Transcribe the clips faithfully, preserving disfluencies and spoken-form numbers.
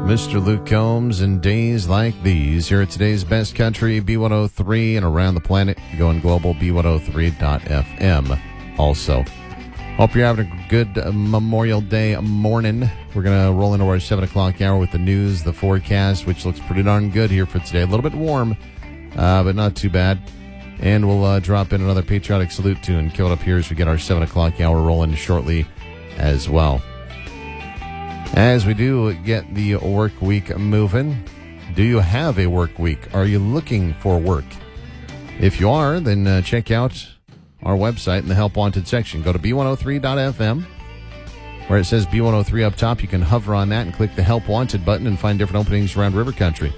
Mister Luke Combs and Days Like These. Here at today's Best Country, B one oh three, and around the planet, going global, B one oh three dot F M. Also, hope you're having a good uh, Memorial Day morning. We're going to roll into our seven o'clock hour with the news, the forecast, which looks pretty darn good here for today. A little bit warm, uh, but not too bad. And we'll uh, drop in another patriotic salute tune. Kill it up here as we get our seven o'clock hour rolling shortly as well. As we do get the work week moving, do you have a work week? Are you looking for work? If you are, then uh, check out our website in the Help Wanted section. Go to B one oh three dot F M, where it says B one oh three up top. You can hover on that and click the Help Wanted button and find different openings around River Country.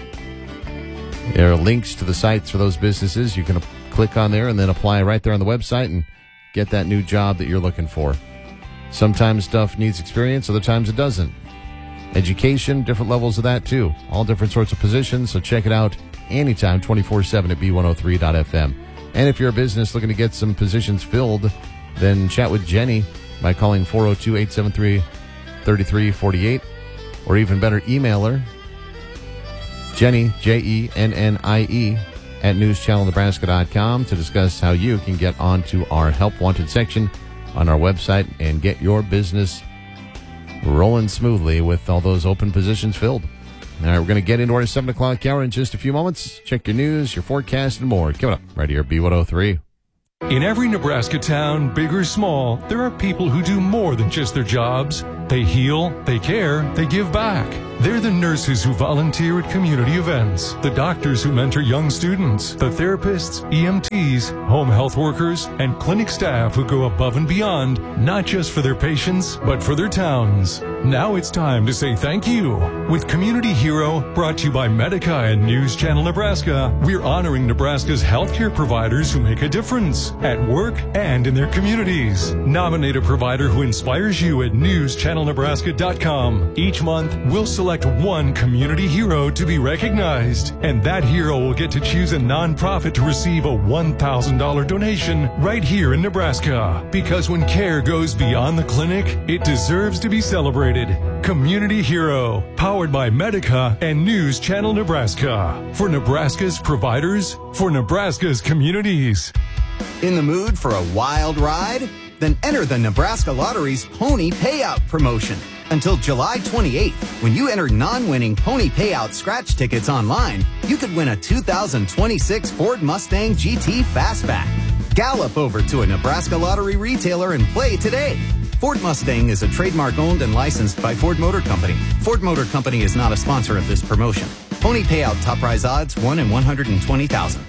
There are links to the sites for those businesses. You can click on there and then apply right there on the website and get that new job that you're looking for. Sometimes stuff needs experience, other times it doesn't. Education, different levels of that too. All different sorts of positions, so check it out anytime, twenty-four seven at B one oh three dot F M. And if you're a business looking to get some positions filled, then chat with Jenny by calling four oh two, eight seven three, three three four eight, or even better, email her, Jenny, J E N N I E, at news channel nebraska dot com to discuss how you can get onto our Help Wanted section on our website and get your business rolling smoothly with all those open positions filled. All right, we're going to get into our seven o'clock hour in just a few moments. Check your news, your forecast, and more. Coming up right here, B one oh three. In every Nebraska town, big or small, there are people who do more than just their jobs. They heal, they care, they give back. They're the nurses who volunteer at community events, the doctors who mentor young students, the therapists, E M Ts, home health workers, and clinic staff who go above and beyond, not just for their patients, but for their towns. Now it's time to say thank you. With Community Hero, brought to you by Medica and News Channel Nebraska, we're honoring Nebraska's healthcare providers who make a difference at work and in their communities. Nominate a provider who inspires you at news channel nebraska dot com. Each month, we'll select one community hero to be recognized, and that hero will get to choose a nonprofit to receive a one thousand dollars donation right here in Nebraska. Because when care goes beyond the clinic, it deserves to be celebrated. Community Hero, powered by Medica and News Channel Nebraska. For Nebraska's providers, for Nebraska's communities. In the mood for a wild ride? Then enter the Nebraska Lottery's Pony Payout promotion. Until July twenty-eighth, when you enter non-winning Pony Payout scratch tickets online, you could win a two thousand twenty-six Ford Mustang G T Fastback. Gallop over to a Nebraska Lottery retailer and play today. Ford Mustang is a trademark owned and licensed by Ford Motor Company. Ford Motor Company is not a sponsor of this promotion. Pony Payout top prize odds one in one hundred twenty thousand.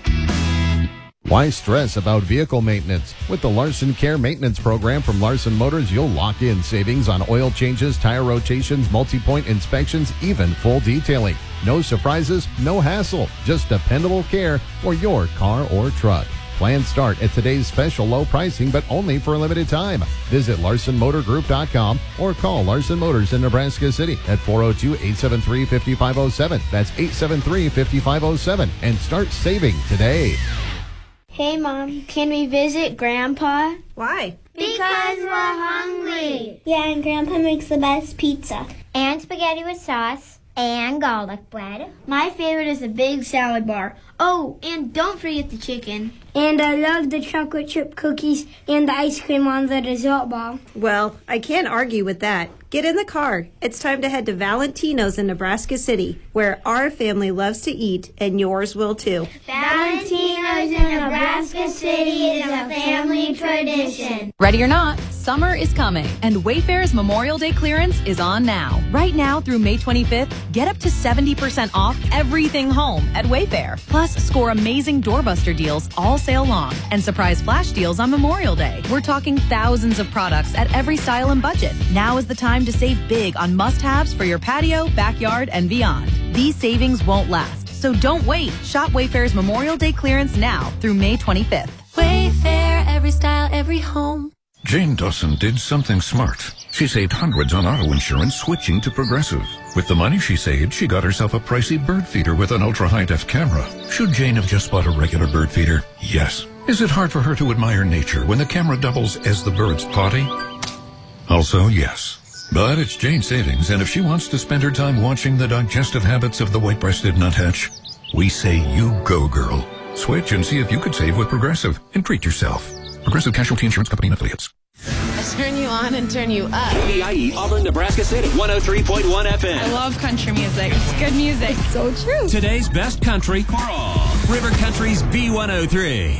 Why stress about vehicle maintenance? With the Larson Care Maintenance Program from Larson Motors, you'll lock in savings on oil changes, tire rotations, multi-point inspections, even full detailing. No surprises, no hassle, just dependable care for your car or truck. Plans start at today's special low pricing, but only for a limited time. Visit larson motor group dot com or call Larson Motors in Nebraska City at four oh two, eight seven three, five five oh seven. That's eight seven three, five five oh seven. And start saving today. Hey, Mom, can we visit Grandpa? Why? Because we're hungry. Yeah, and Grandpa makes the best pizza. And spaghetti with sauce. And garlic bread. My favorite is a big salad bar. Oh, and don't forget the chicken. And I love the chocolate chip cookies and the ice cream on the dessert ball. Well, I can't argue with that. Get in the car. It's time to head to Valentino's in Nebraska City, where our family loves to eat, and yours will too. Valentino's in Nebraska City is a family tradition. Ready or not, summer is coming, and Wayfair's Memorial Day clearance is on now. Right now through May twenty-fifth, get up to seventy percent off everything home at Wayfair. Plus, score amazing doorbuster deals all sale long and surprise flash deals on Memorial Day. We're talking thousands of products at every style and budget. Now is the time to save big on must-haves for your patio, backyard, and beyond. These savings won't last, so don't wait. Shop Wayfair's Memorial Day clearance now through May twenty-fifth. Wayfair, every style, every home. Jane Dawson did something smart. She saved hundreds on auto insurance switching to Progressive. With the money she saved, she got herself a pricey bird feeder with an ultra-high-def camera. Should Jane have just bought a regular bird feeder? Yes. Is it hard for her to admire nature when the camera doubles as the bird's potty? Also, yes. But it's Jane Savings, and if she wants to spend her time watching the digestive habits of the white-breasted nuthatch, we say you go, girl. Switch and see if you could save with Progressive and treat yourself. Progressive Casualty Insurance Company and Affiliates. Turn you on and turn you up. K B I E, Auburn, Nebraska City, one oh three point one F M. I love country music. It's good music. It's so true. Today's best country for all. River Country's B one oh three.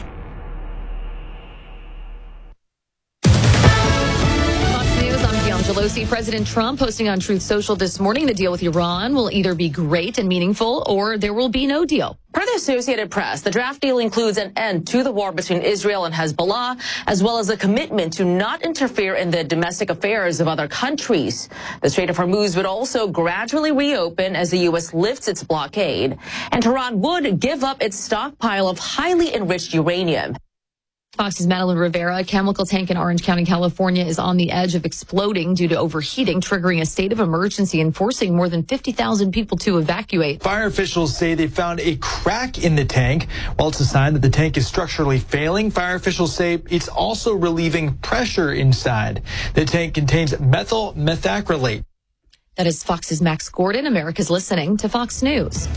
Pelosi, President Trump posting on Truth Social this morning, the deal with Iran will either be great and meaningful or there will be no deal. Per the Associated Press, the draft deal includes an end to the war between Israel and Hezbollah, as well as a commitment to not interfere in the domestic affairs of other countries. The Strait of Hormuz would also gradually reopen as the U S lifts its blockade, and Tehran would give up its stockpile of highly enriched uranium. Fox's Madeline Rivera, a chemical tank in Orange County, California, is on the edge of exploding due to overheating, triggering a state of emergency and forcing more than fifty thousand people to evacuate. Fire officials say they found a crack in the tank. While it's a sign that the tank is structurally failing, fire officials say it's also relieving pressure inside. The tank contains methyl methacrylate. That is Fox's Max Gordon. America's listening to Fox News.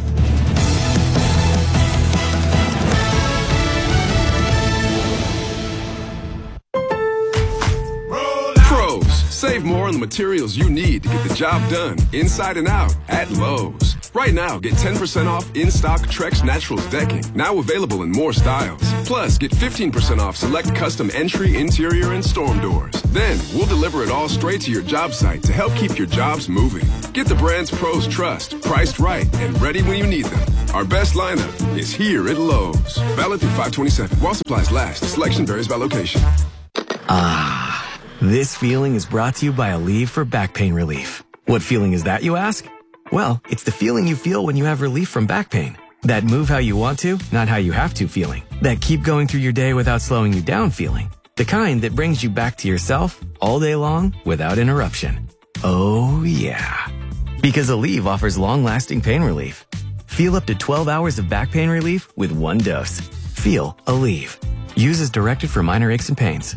Save more on the materials you need to get the job done, inside and out, at Lowe's. Right now, get ten percent off in-stock Trex Naturals decking, now available in more styles. Plus, get fifteen percent off select custom entry, interior, and storm doors. Then, we'll deliver it all straight to your job site to help keep your jobs moving. Get the brands pros trust, priced right, and ready when you need them. Our best lineup is here at Lowe's. Valid through five twenty-seven. While supplies last, selection varies by location. Ah. This feeling is brought to you by Aleve for back pain relief. What feeling is that, you ask? Well, it's the feeling you feel when you have relief from back pain. That move how you want to, not how you have to feeling. That keep going through your day without slowing you down feeling. The kind that brings you back to yourself all day long without interruption. Oh, yeah. Because Aleve offers long-lasting pain relief. Feel up to twelve hours of back pain relief with one dose. Feel Aleve. Use as directed for minor aches and pains.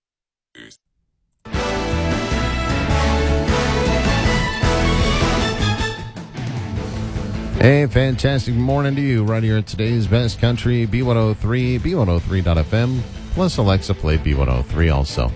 Hey, fantastic morning to you right here at today's Best Country, B one oh three, B one oh three dot F M, plus Alexa play B one oh three also.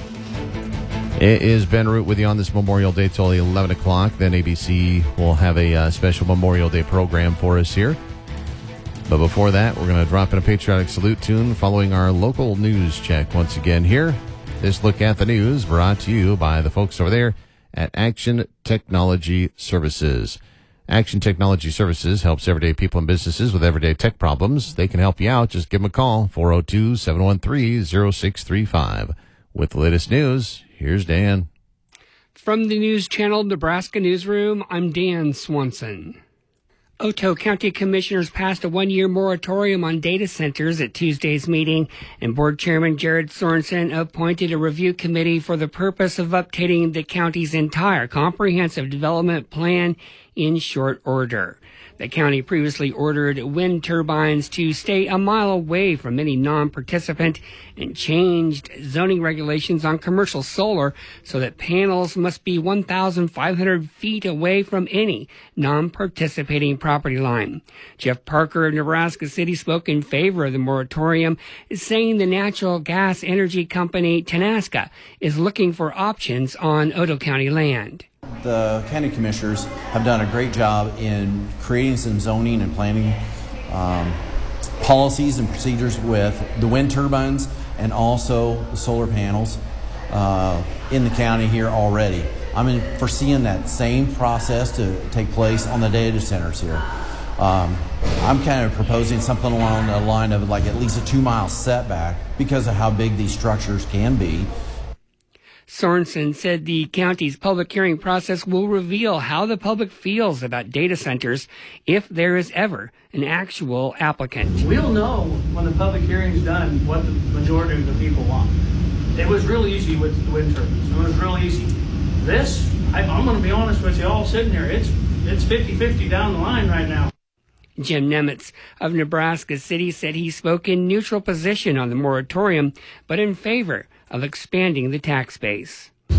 It is Ben Root with you on this Memorial Day till eleven o'clock. Then A B C will have a uh, special Memorial Day program for us here. But before that, we're going to drop in a patriotic salute tune following our local news check once again here. This look at the news brought to you by the folks over there at Action Technology Services. Action Technology Services helps everyday people and businesses with everyday tech problems. They can help you out. Just give them a call, four oh two, seven one three, oh six three five. With the latest news, here's Dan. From the News Channel Nebraska Newsroom, I'm Dan Swanson. Otoe County Commissioners passed a one-year moratorium on data centers at Tuesday's meeting, and Board Chairman Jared Sorensen appointed a review committee for the purpose of updating the county's entire comprehensive development plan in short order. The county previously ordered wind turbines to stay a mile away from any non-participant and changed zoning regulations on commercial solar so that panels must be one thousand five hundred feet away from any non-participating property line. Jeff Parker of Nebraska City spoke in favor of the moratorium, saying the natural gas energy company Tenaska is looking for options on Otoe County land. The county commissioners have done a great job in creating some zoning and planning um, policies and procedures with the wind turbines and also the solar panels uh, in the county here already. I'm in, foreseeing that same process to take place on the data centers here. Um, I'm kind of proposing something along the line of like at least a two-mile setback because of how big these structures can be. Sorensen said the county's public hearing process will reveal how the public feels about data centers if there is ever an actual applicant. We'll know when the public hearing is done what the majority of the people want. It was real easy with the wind turbines. It was real easy. This, I, I'm going to be honest with you all sitting here, it's it's fifty-fifty down the line right now. Jim Nemitz of Nebraska City said he spoke in neutral position on the moratorium, but in favor of expanding the tax base. The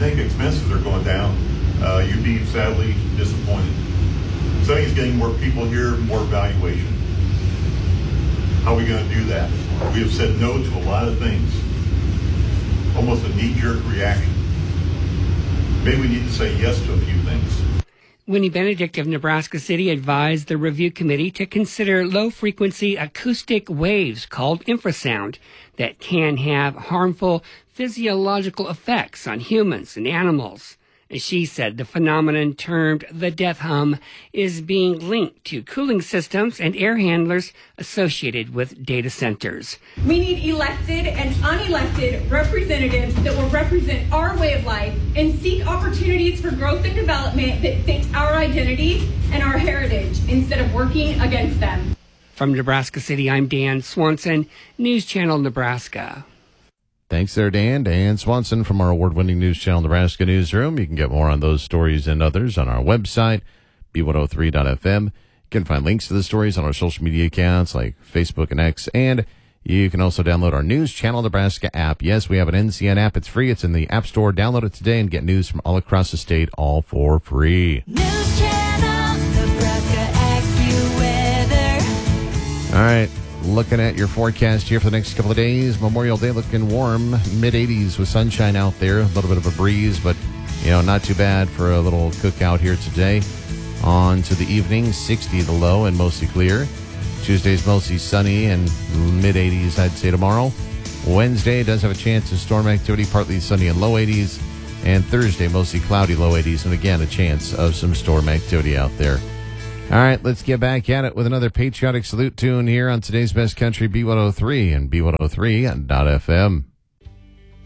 think expenses are going down, uh, you'd be sadly disappointed. Sunny's getting more people here, more valuation. How are we going to do that? We have said no to a lot of things. Almost a knee-jerk reaction. Maybe we need to say yes to a few things. Winnie Benedict of Nebraska City advised the review committee to consider low-frequency acoustic waves called infrasound that can have harmful physiological effects on humans and animals. As she said, the phenomenon termed the death hum is being linked to cooling systems and air handlers associated with data centers. We need elected and unelected representatives that will represent our way of life and seek opportunities for growth and development that fit our identity and our heritage instead of working against them. From Nebraska City, I'm Dan Swanson, News Channel Nebraska. Thanks there, Dan. Dan Swanson from our award-winning News Channel Nebraska newsroom. You can get more on those stories and others on our website, B one oh three dot F M. You can find links to the stories on our social media accounts like Facebook and X, and you can also download our News Channel Nebraska app. Yes, we have an N C N app. It's free. It's in the App Store. Download it today and get news from all across the state, all for free. News Channel Nebraska AccuWeather. All right. Looking at your forecast here for the next couple of days, Memorial Day looking warm, mid eighties with sunshine out there, a little bit of a breeze, but, you know, not too bad for a little cookout here today. On to the evening, sixty the low and mostly clear. Tuesday's mostly sunny and mid eighties, I'd say, tomorrow. Wednesday does have a chance of storm activity, partly sunny and low eighties. And Thursday, mostly cloudy, low eighties, and again, a chance of some storm activity out there. All right, let's get back at it with another patriotic salute tune here on today's Best Country B one oh three and B one oh three dot F M.